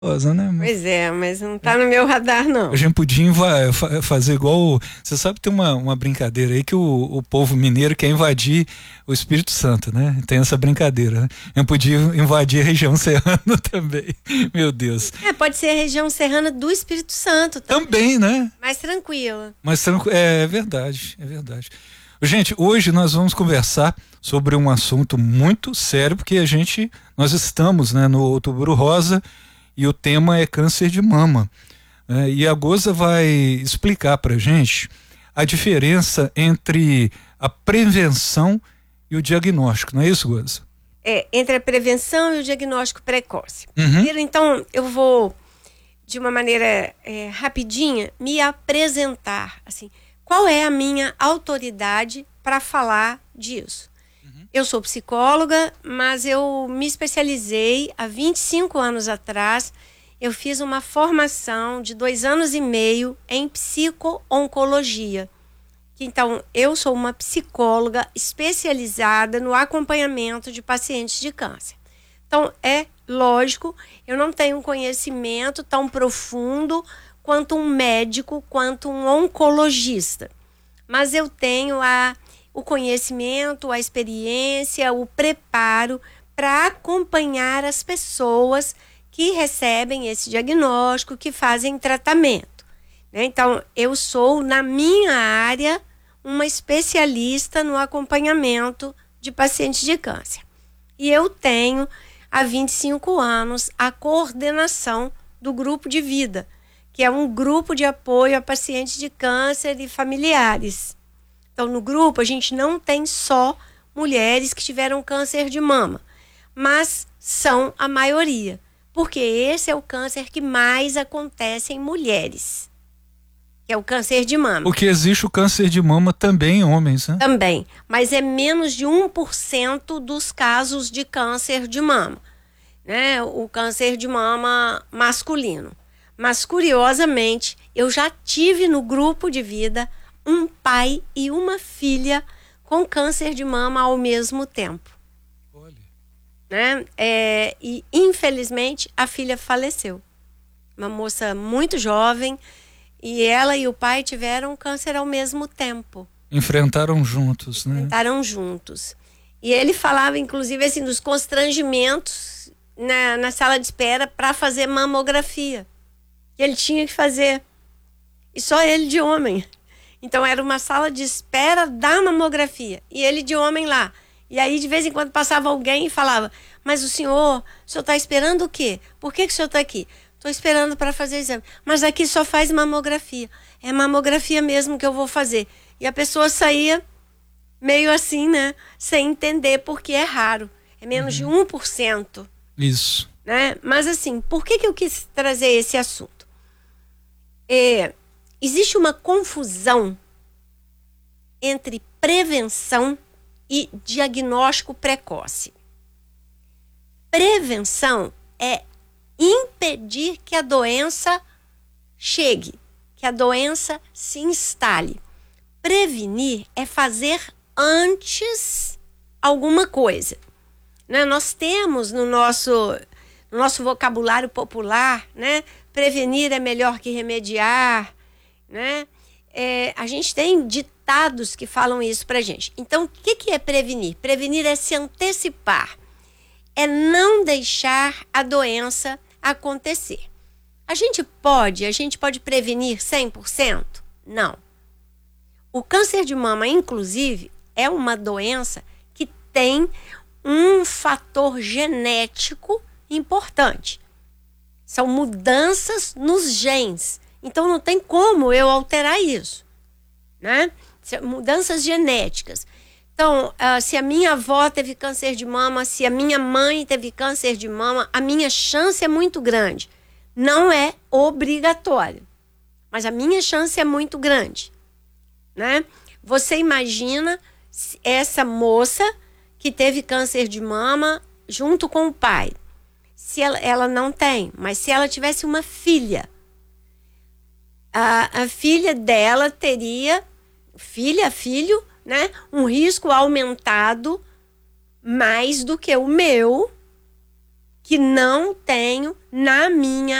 Né? Pois é, mas não tá no meu radar, não. A gente podia fazer igual. Você sabe que tem uma brincadeira aí que o povo mineiro quer invadir o Espírito Santo, né? Tem essa brincadeira, né? A gente podia invadir a região serrana também. Meu Deus. Pode ser a região serrana do Espírito Santo também, né? Mais tranquila. É verdade, é verdade. Gente, hoje nós vamos conversar sobre um assunto muito sério, porque nós estamos, né, no Outubro Rosa e o tema é câncer de mama. E a Goza vai explicar pra gente a diferença entre a prevenção e o diagnóstico, não é isso, Goza? Entre a prevenção e o diagnóstico precoce. Primeiro, então, eu vou, de uma maneira rapidinha, me apresentar, assim, qual é a minha autoridade para falar disso. Eu sou psicóloga, mas eu me especializei há 25 anos atrás. Eu fiz uma formação de 2 anos e meio em psico-oncologia. Então, eu sou uma psicóloga especializada no acompanhamento de pacientes de câncer. Então, é lógico, eu não tenho um conhecimento tão profundo quanto um médico, quanto um oncologista. Mas eu tenho o conhecimento, a experiência, o preparo para acompanhar as pessoas que recebem esse diagnóstico, que fazem tratamento. Então, eu sou, na minha área, uma especialista no acompanhamento de pacientes de câncer. E eu tenho, há 25 anos, a coordenação do Grupo de Vida, que é um grupo de apoio a pacientes de câncer e familiares. Então, no grupo, a gente não tem só mulheres que tiveram câncer de mama, mas são a maioria, porque esse é o câncer que mais acontece em mulheres, que é o câncer de mama. Porque existe o câncer de mama também em homens, né? Também, mas é menos de 1% dos casos de câncer de mama, né? O câncer de mama masculino. Mas, curiosamente, eu já tive no grupo de vida um pai e uma filha com câncer de mama ao mesmo tempo. Olha. Né? E, infelizmente, a filha faleceu. Uma moça muito jovem, e ela e o pai tiveram câncer ao mesmo tempo. Enfrentaram juntos, né? Enfrentaram juntos. E ele falava, inclusive, assim, dos constrangimentos na sala de espera para fazer mamografia. Que ele tinha que fazer. E só ele de homem. Então era uma sala de espera da mamografia. E ele de homem lá. E aí de vez em quando passava alguém e falava: mas o senhor está esperando o quê? Por que o senhor está aqui? Estou esperando para fazer exame. Mas aqui só faz mamografia. É mamografia mesmo que eu vou fazer. E a pessoa saía meio assim, né? Sem entender, porque é raro. É menos de 1%. Isso. Né? Mas assim, por que eu quis trazer esse assunto? Existe uma confusão entre prevenção e diagnóstico precoce. Prevenção é impedir que a doença chegue, que a doença se instale. Prevenir é fazer antes alguma coisa. Né? Nós temos no nosso vocabulário popular, né? Prevenir é melhor que remediar, né? A gente tem ditados que falam isso pra gente. Então, o que é prevenir? Prevenir é se antecipar, é não deixar a doença acontecer. A gente pode prevenir 100%? Não. O câncer de mama, inclusive, é uma doença que tem um fator genético importante. São mudanças nos genes. Então não tem como eu alterar isso, né? Mudanças genéticas. Então, se a minha avó teve câncer de mama, se a minha mãe teve câncer de mama, a minha chance é muito grande. Não é obrigatório, mas a minha chance é muito grande, né? Você imagina essa moça que teve câncer de mama junto com o pai. Se ela não tem, mas se ela tivesse uma filha, a filha dela teria, filho, né, um risco aumentado mais do que o meu, que não tenho na minha